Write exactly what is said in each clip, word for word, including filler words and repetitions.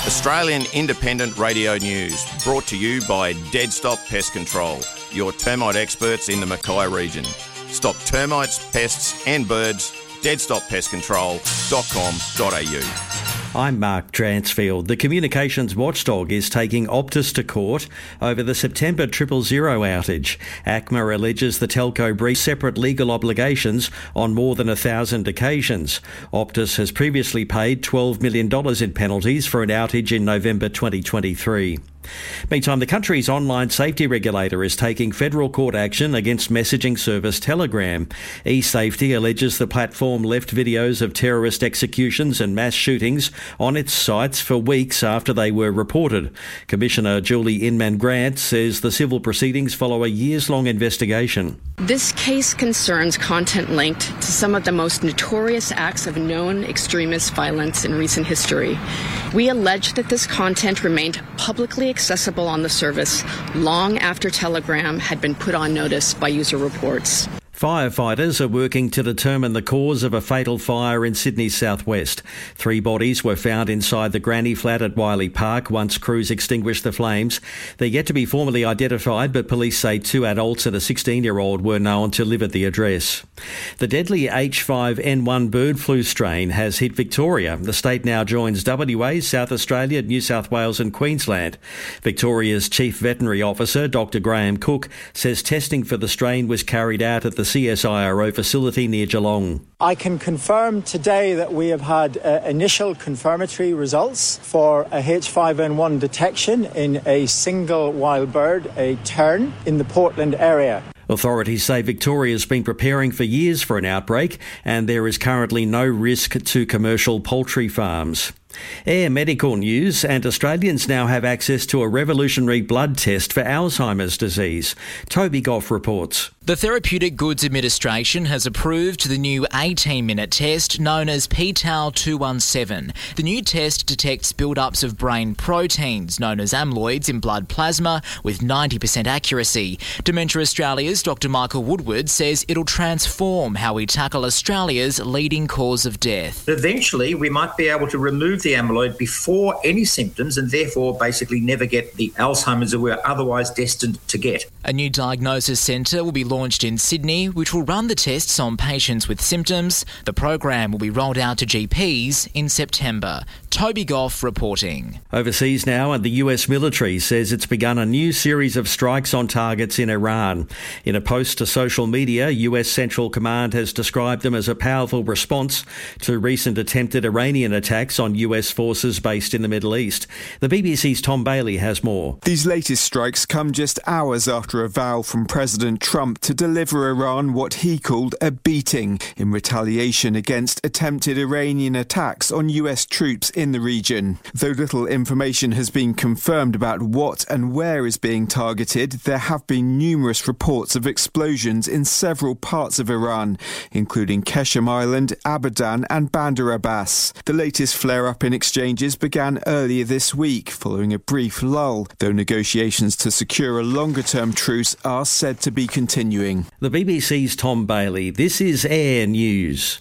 Australian Independent Radio News, brought to you by Dead Stop Pest Control, your termite experts in the Mackay region. Stop termites, pests and birds. dead stop pest control dot com dot a u. I'm Mark Dransfield. The communications watchdog is taking Optus to court over the September triple zero outage. A C M A alleges the telco breached separate legal obligations on more than a thousand occasions. Optus has previously paid twelve million dollars in penalties for an outage in November twenty twenty-three. Meantime, the country's online safety regulator is taking federal court action against messaging service Telegram. eSafety alleges the platform left videos of terrorist executions and mass shootings on its sites for weeks after they were reported. Commissioner Julie Inman-Grant says the civil proceedings follow a years-long investigation. This case concerns content linked to some of the most notorious acts of known extremist violence in recent history. We allege that this content remained publicly accessible on the service long after Telegram had been put on notice by user reports. Firefighters are working to determine the cause of a fatal fire in Sydney's southwest. Three bodies were found inside the granny flat at Wiley Park once crews extinguished the flames. They're yet to be formally identified, but police say two adults and a sixteen-year-old were known to live at the address. The deadly H five N one bird flu strain has hit Victoria. The state now joins W A, South Australia, New South Wales and Queensland. Victoria's Chief Veterinary Officer, Doctor Graham Cook, says testing for the strain was carried out at the C S I R O facility near Geelong. I can confirm today that we have had uh, initial confirmatory results for a H five N one detection in a single wild bird, a tern, in the Portland area. Authorities say Victoria has been preparing for years for an outbreak and there is currently no risk to commercial poultry farms. Air medical news, and Australians now have access to a revolutionary blood test for Alzheimer's disease. Toby Goff reports. The Therapeutic Goods Administration has approved the new eighteen-minute test known as P T A L two one seven. The new test detects build-ups of brain proteins known as amyloids in blood plasma with ninety percent accuracy. Dementia Australia's Doctor Michael Woodward says it'll transform how we tackle Australia's leading cause of death. Eventually, we might be able to remove the amyloid before any symptoms and therefore basically never get the Alzheimer's that we're otherwise destined to get. A new diagnosis centre will be launched in Sydney, which will run the tests on patients with symptoms. The program will be rolled out to G Ps in September. Toby Goff reporting. Overseas now, and the U S military says it's begun a new series of strikes on targets in Iran. In a post to social media, U S Central Command has described them as a powerful response to recent attempted Iranian attacks on U S forces based in the Middle East. The B B C's Tom Bailey has more. These latest strikes come just hours after a vow from President Trump to deliver Iran what he called a beating in retaliation against attempted Iranian attacks on U S troops in the region. Though little information has been confirmed about what and where is being targeted, there have been numerous reports of explosions in several parts of Iran, including Qeshm Island, Abadan and Bandar Abbas. The latest flare-up in exchanges began earlier this week, following a brief lull, though negotiations to secure a longer-term truce are said to be continuing. The B B C's Tom Bailey. This is Air News.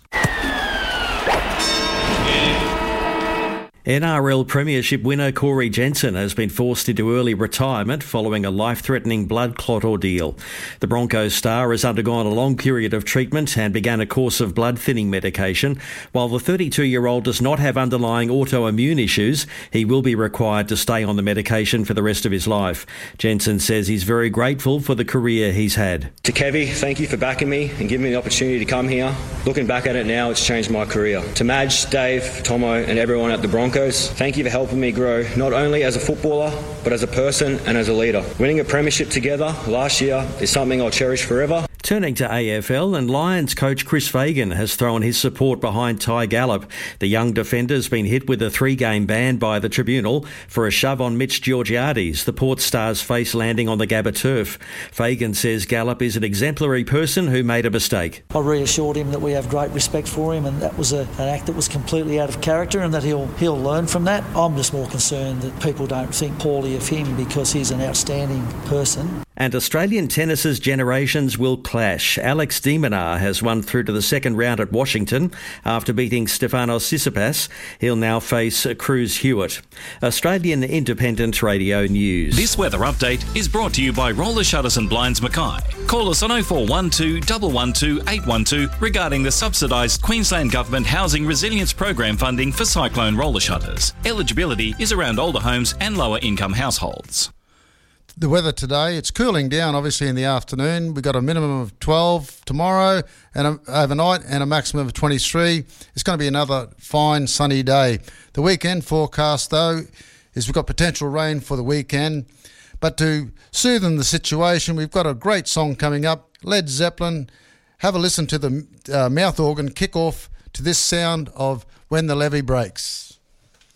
N R L Premiership winner Corey Jensen has been forced into early retirement following a life-threatening blood clot ordeal. The Broncos star has undergone a long period of treatment and began a course of blood-thinning medication. While the thirty-two-year-old does not have underlying autoimmune issues, he will be required to stay on the medication for the rest of his life. Jensen says he's very grateful for the career he's had. To Kevy, thank you for backing me and giving me the opportunity to come here. Looking back at it now, it's changed my career. To Madge, Dave, Tomo and everyone at the Broncos, thank you for helping me grow, not only as a footballer, but as a person and as a leader. Winning a premiership together last year is something I'll cherish forever. Turning to A F L, and Lions coach Chris Fagan has thrown his support behind Ty Gallup. The young defender's been hit with a three-game ban by the tribunal for a shove on Mitch Georgiades, the Port Star's face landing on the Gabba turf. Fagan says Gallup is an exemplary person who made a mistake. I reassured him that we have great respect for him and that was a, an act that was completely out of character and that he'll he'll learn from that. I'm just more concerned that people don't think poorly of him because he's an outstanding person. And Australian tennis's generations will clash. Alex de Minaur has won through to the second round at Washington after beating Stefanos Tsitsipas. He'll now face Cruz Hewitt. Australian Independent Radio News. This weather update is brought to you by Roller Shutters and Blinds Mackay. Call us on oh four one two, one one two, eight one two regarding the subsidised Queensland Government Housing Resilience Program funding for cyclone roller shutters. Eligibility is around older homes and lower income households. The weather today, it's cooling down obviously in the afternoon. We've got a minimum of twelve tomorrow and a, overnight and a maximum of twenty-three. It's going to be another fine sunny day. The weekend forecast though is we've got potential rain for the weekend. But to soothe the situation, we've got a great song coming up. Led Zeppelin. Have a listen to the uh, mouth organ kick off to this sound of When the Levee Breaks.